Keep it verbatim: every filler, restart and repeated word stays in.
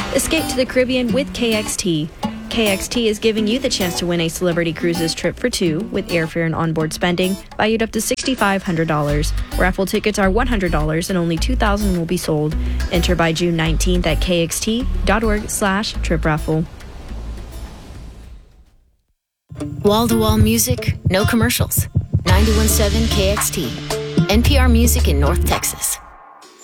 Escape to the Caribbean with K X T. K X T is giving you the chance to win a Celebrity Cruises trip for two with airfare and onboard spending valued up to six thousand five hundred dollars. Raffle tickets are one hundred dollars and only two thousand will be sold. Enter by June nineteenth at kxt.org slash trip raffle. Wall-to-wall music, no commercials. ninety-one point seven K X T, N P R Music in North Texas.